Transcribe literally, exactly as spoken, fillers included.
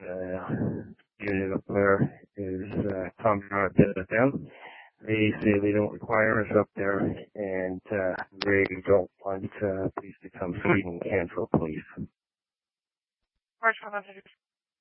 uh, unit up there is uh, talking about it with them. They say they don't require us up there, and uh, they don't want uh, police to come so we can cancel police. March one hundred.